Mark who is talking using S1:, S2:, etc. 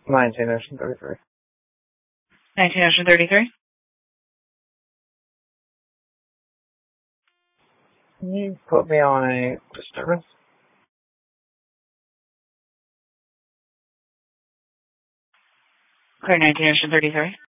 S1: 19 Ocean 33.
S2: 19 Ocean 33.
S1: Can you put me on a disturbance?
S2: Clear 19 Ocean 33.